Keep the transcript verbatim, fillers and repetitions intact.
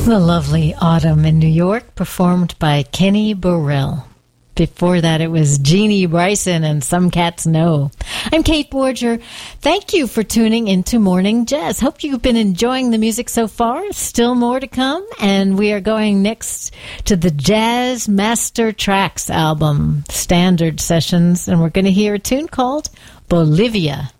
The Lovely Autumn in New York, performed by Kenny Burrell. Before that, it was Jeannie Bryson and Some Cats Know. I'm Kate Borger. Thank you for tuning into Morning Jazz. Hope you've been enjoying the music so far. Still more to come, and we are going next to the Jazz Master Tracks album, Standard Sessions, and we're going to hear a tune called Bolivia.